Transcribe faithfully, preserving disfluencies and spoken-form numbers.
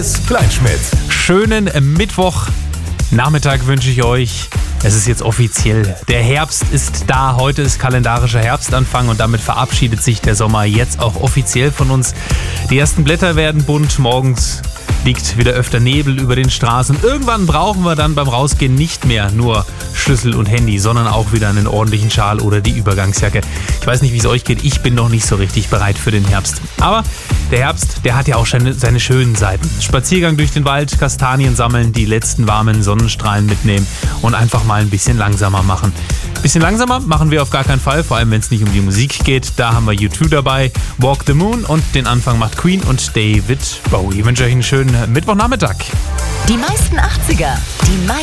Kleinschmidt. Schönen Mittwochnachmittag wünsche ich euch. Es ist jetzt offiziell. Der Herbst ist da. Heute ist kalendarischer Herbstanfang und damit verabschiedet sich der Sommer jetzt auch offiziell von uns. Die ersten Blätter werden bunt. Morgens liegt wieder öfter Nebel über den Straßen. Irgendwann brauchen wir dann beim Rausgehen nicht mehr nur Schlüssel und Handy, sondern auch wieder einen ordentlichen Schal oder die Übergangsjacke. Ich weiß nicht, wie es euch geht. Ich bin noch nicht so richtig bereit für den Herbst. Aber der Herbst, der hat ja auch seine, seine schönen Seiten. Spaziergang durch den Wald, Kastanien sammeln, die letzten warmen Sonnenstrahlen mitnehmen und einfach mal ein bisschen langsamer machen. Ein bisschen langsamer machen wir auf gar keinen Fall, vor allem wenn es nicht um die Musik geht. Da haben wir U zwei dabei, Walk the Moon und den Anfang macht Queen und David Bowie. Ich wünsche euch einen schönen Mittwochnachmittag. Die meisten achtziger, die meisten